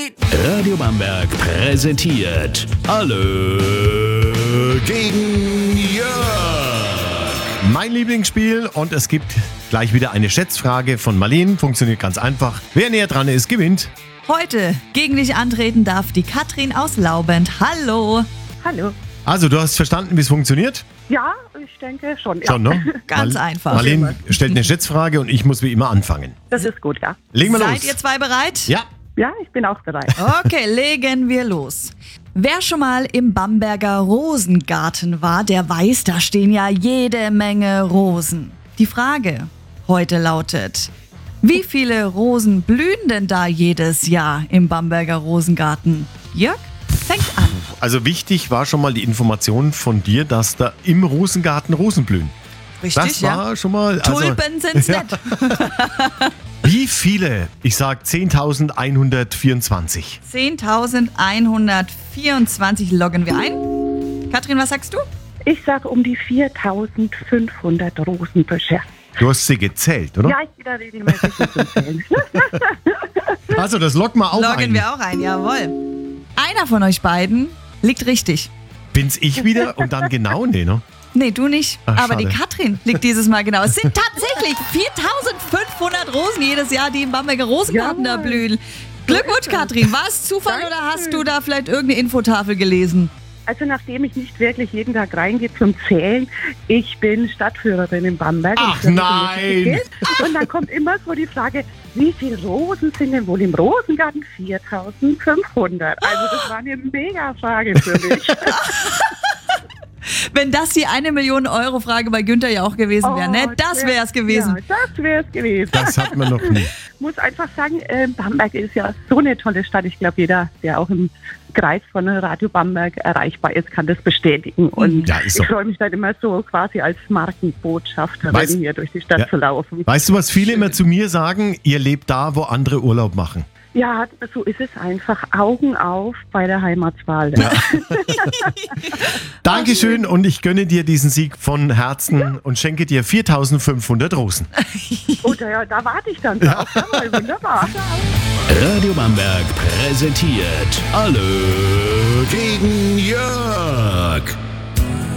Radio Bamberg präsentiert Alle gegen Jörg. Mein Lieblingsspiel und es gibt gleich wieder eine Schätzfrage von Marlene. Funktioniert ganz einfach. Wer näher dran ist, gewinnt. Heute gegen dich antreten darf die Katrin aus Laubend. Hallo. Hallo. Also, du hast verstanden, wie es funktioniert? Ja, ich denke schon. Ja. Schon, ne? Ganz einfach. Marlene stellt eine Schätzfrage und ich muss wie immer anfangen. Das ist gut, ja. Legen wir los. Seid ihr zwei bereit? Ja. Ja, ich bin auch bereit. Okay, legen wir los. Wer schon mal im Bamberger Rosengarten war, der weiß, da stehen ja jede Menge Rosen. Die Frage heute lautet: Wie viele Rosen blühen denn da jedes Jahr im Bamberger Rosengarten? Jörg, fängt an. Also wichtig war schon mal die Information von dir, dass da im Rosengarten Rosen blühen. Richtig, Das war schon mal... Tulpen sind's ja. nicht. Wie viele? Ich sag 10.124. 10.124 loggen wir ein. Katrin, was sagst du? Ich sage um die 4.500 Rosenbüsche. Du hast sie gezählt, oder? Ja, ich bin da regelmäßig mit zum Zählen. Also das loggen wir auch Loggen ein. wir auch ein, jawohl. Einer von euch beiden liegt richtig. Bin's ich wieder und dann genau? Nee, ne? Nee, du nicht. Ach, aber schade. die Katrin liegt dieses Mal genau. Es sind tatsächlich 4.500 Rosen jedes Jahr, die im Bamberger Rosengarten da Jawohl. blühen. Glückwunsch, Katrin. War es Zufall oder hast du da vielleicht irgendeine Infotafel gelesen? Also nachdem ich nicht wirklich jeden Tag reingehe zum Zählen, ich bin Stadtführerin in Bamberg. Ach, und nein. Und dann kommt immer so die Frage, wie viele Rosen sind denn wohl im Rosengarten? 4.500. Also das war eine mega Frage für mich. Wenn das die 1.000.000-Euro-Frage bei Günther ja auch gewesen wäre, ne? Das wäre es gewesen. Ja, das wäre es gewesen. Das hat man noch nie. Muss einfach sagen, Bamberg ist ja so eine tolle Stadt. Ich glaube, jeder, der auch im Kreis von Radio Bamberg erreichbar ist, kann das bestätigen. Und Ja, ist so. ich freue mich dann immer so quasi als Markenbotschafterin hier durch die Stadt Ja. zu laufen. Weißt du, was viele immer zu mir sagen? Ihr lebt da, wo andere Urlaub machen. Ja, so ist es einfach. Augen auf bei der Heimatswahl. Ja. Dankeschön und ich gönne dir diesen Sieg von Herzen und schenke dir 4.500 Rosen. Und da warte ich dann drauf. Ja, wunderbar. Radio Bamberg präsentiert Alle gegen Jörg.